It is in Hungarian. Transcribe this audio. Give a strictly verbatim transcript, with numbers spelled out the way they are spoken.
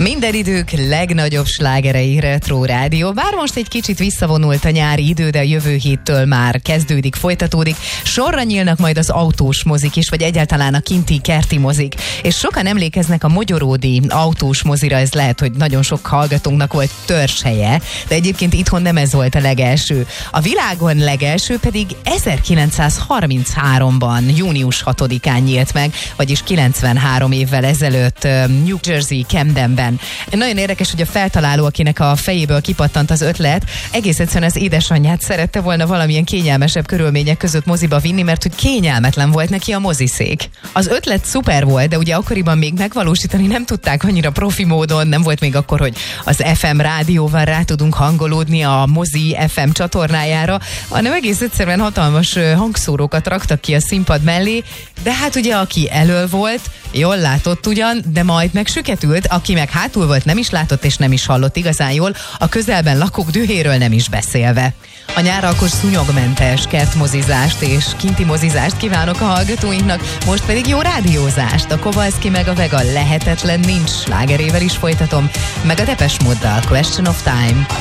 Minden idők legnagyobb slágerei Retro Rádió. Bár most egy kicsit visszavonult a nyári idő, de a jövő héttől már kezdődik, folytatódik. Sorra nyílnak majd az autós mozik is, vagy egyáltalán a kinti kerti mozik. És sokan emlékeznek a mogyoródi autós mozira, ez lehet, hogy nagyon sok hallgatónknak volt törzshelye, de egyébként itthon nem ez volt a legelső. A világon legelső pedig ezerkilencszázharmincháromban, június hatodikán nyílt meg, vagyis kilencvenhárom évvel ezelőtt New Jersey, Camdenben. Nagyon érdekes, hogy a feltaláló, akinek a fejéből kipattant az ötlet, egész egyszerűen az édesanyját szerette volna valamilyen kényelmesebb körülmények között moziba vinni, mert hogy kényelmetlen volt neki a moziszék. Az ötlet szuper volt, de ugye akkoriban még megvalósítani nem tudták annyira profi módon, nem volt még akkor, hogy az ef em rádióval rá tudunk hangolódni a mozi ef em csatornájára, hanem egész egyszerűen hatalmas hangszórókat raktak ki a színpad mellé, de hát ugye aki elől volt, jól látott ugyan, de majd meg süketült, aki meg hátul volt, nem is látott és nem is hallott igazán jól, a közelben lakók dühéről nem is beszélve. A nyáralkos szúnyogmentes kertmozizást és kinti mozizást kívánok a hallgatóinknak, most pedig jó rádiózást. A Kowalski meg a Vega lehetetlen nincs slágerével is folytatom, meg a Depeche Mode-dal Question of Time.